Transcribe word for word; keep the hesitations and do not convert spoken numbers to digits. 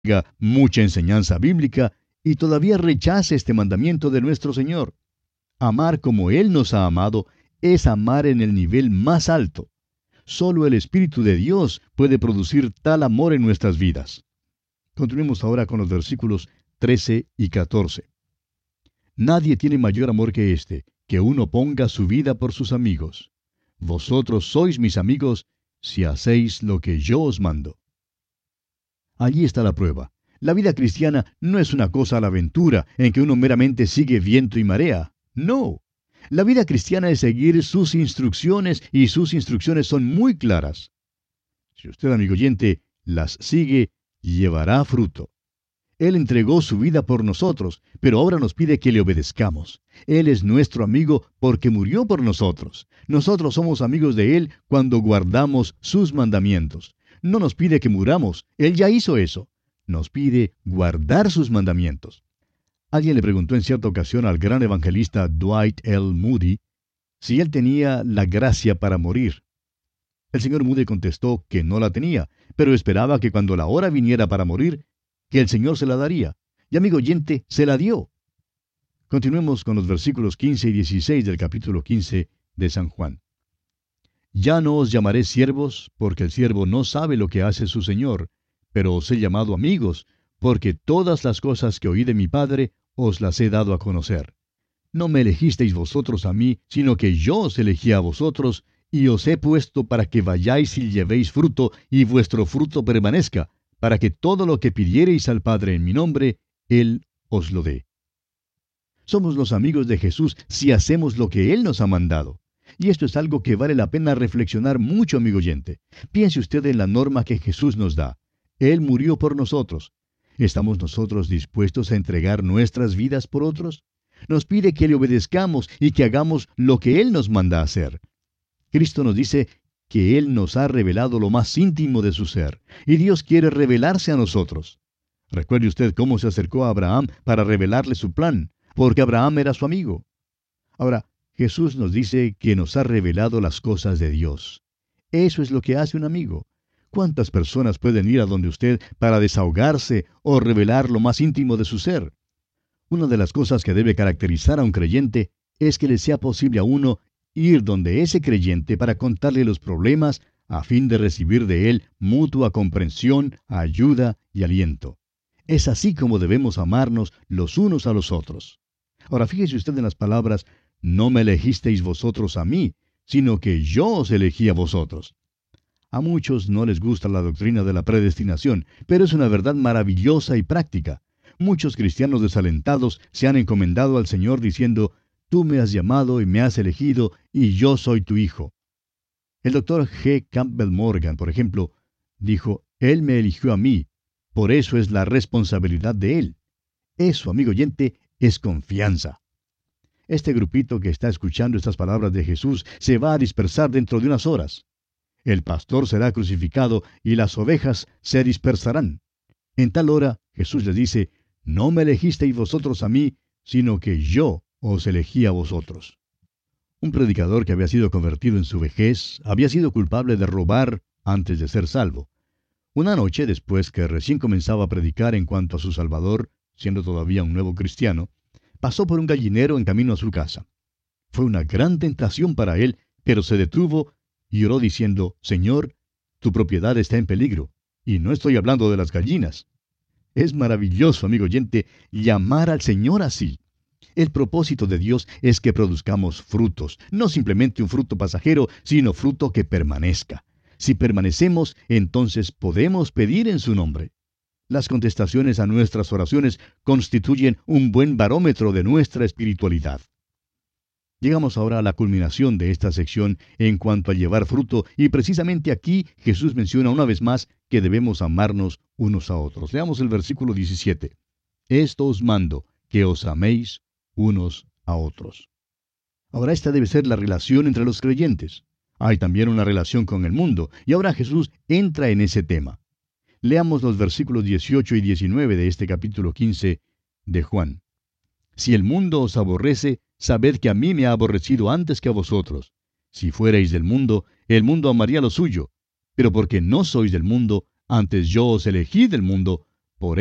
mucha enseñanza bíblica y todavía rechace este mandamiento de nuestro Señor. Amar como Él nos ha amado es amar en el nivel más alto. Solo el Espíritu de Dios puede producir tal amor en nuestras vidas. Continuemos ahora con los versículos trece y catorce. Nadie tiene mayor amor que este, que uno ponga su vida por sus amigos. Vosotros sois mis amigos si hacéis lo que yo os mando. Allí está la prueba. La vida cristiana no es una cosa a la aventura, en que uno meramente sigue viento y marea. No. La vida cristiana es seguir sus instrucciones, y sus instrucciones son muy claras. Si usted, amigo oyente, las sigue, llevará fruto. Él entregó su vida por nosotros, pero ahora nos pide que le obedezcamos. Él es nuestro amigo porque murió por nosotros. Nosotros somos amigos de Él cuando guardamos sus mandamientos. No nos pide que muramos, Él ya hizo eso. Nos pide guardar sus mandamientos. Alguien le preguntó en cierta ocasión al gran evangelista Dwight L. Moody si él tenía la gracia para morir. El señor Moody contestó que no la tenía, pero esperaba que cuando la hora viniera para morir, que el Señor se la daría. Y amigo oyente, se la dio. Continuemos con los versículos quince y dieciséis del capítulo quince de San Juan. Ya no os llamaré siervos, porque el siervo no sabe lo que hace su Señor, pero os he llamado amigos, porque todas las cosas que oí de mi Padre os las he dado a conocer. No me elegisteis vosotros a mí, sino que yo os elegí a vosotros, y os he puesto para que vayáis y llevéis fruto, y vuestro fruto permanezca, para que todo lo que pidiereis al Padre en mi nombre, Él os lo dé. Somos los amigos de Jesús si hacemos lo que Él nos ha mandado. Y esto es algo que vale la pena reflexionar mucho, amigo oyente. Piense usted en la norma que Jesús nos da. Él murió por nosotros. ¿Estamos nosotros dispuestos a entregar nuestras vidas por otros? Nos pide que le obedezcamos y que hagamos lo que Él nos manda hacer. Cristo nos dice que Él nos ha revelado lo más íntimo de su ser, y Dios quiere revelarse a nosotros. Recuerde usted cómo se acercó a Abraham para revelarle su plan, porque Abraham era su amigo. Ahora, Jesús nos dice que nos ha revelado las cosas de Dios. Eso es lo que hace un amigo. ¿Cuántas personas pueden ir a donde usted para desahogarse o revelar lo más íntimo de su ser? Una de las cosas que debe caracterizar a un creyente es que le sea posible a uno ir donde ese creyente para contarle los problemas a fin de recibir de él mutua comprensión, ayuda y aliento. Es así como debemos amarnos los unos a los otros. Ahora fíjese usted en las palabras, no me elegisteis vosotros a mí, sino que yo os elegí a vosotros. A muchos no les gusta la doctrina de la predestinación, pero es una verdad maravillosa y práctica. Muchos cristianos desalentados se han encomendado al Señor diciendo, tú me has llamado y me has elegido, y yo soy tu hijo. El doctor G. Campbell Morgan, por ejemplo, dijo, Él me eligió a mí, por eso es la responsabilidad de Él. Eso, amigo oyente, es confianza. Este grupito que está escuchando estas palabras de Jesús se va a dispersar dentro de unas horas. El pastor será crucificado y las ovejas se dispersarán. En tal hora, Jesús les dice, no me elegisteis vosotros a mí, sino que yo os elegí a vosotros. Un predicador que había sido convertido en su vejez había sido culpable de robar antes de ser salvo. Una noche, después que recién comenzaba a predicar en cuanto a su Salvador, siendo todavía un nuevo cristiano, pasó por un gallinero en camino a su casa. Fue una gran tentación para él, pero se detuvo y oró diciendo, Señor, tu propiedad está en peligro, y no estoy hablando de las gallinas. Es maravilloso, amigo oyente, llamar al Señor así. El propósito de Dios es que produzcamos frutos, no simplemente un fruto pasajero, sino fruto que permanezca. Si permanecemos, entonces podemos pedir en su nombre. Las contestaciones a nuestras oraciones constituyen un buen barómetro de nuestra espiritualidad. Llegamos ahora a la culminación de esta sección en cuanto a llevar fruto, y precisamente aquí Jesús menciona una vez más que debemos amarnos unos a otros. Leamos el versículo diecisiete. Esto os mando, que os améis unos a otros. Ahora esta debe ser la relación entre los creyentes. Hay también una relación con el mundo, y ahora Jesús entra en ese tema. Leamos los versículos dieciocho y diecinueve de este capítulo quince de Juan. Si el mundo os aborrece, sabed que a mí me ha aborrecido antes que a vosotros. Si fuerais del mundo, el mundo amaría lo suyo. Pero porque no sois del mundo, antes yo os elegí del mundo,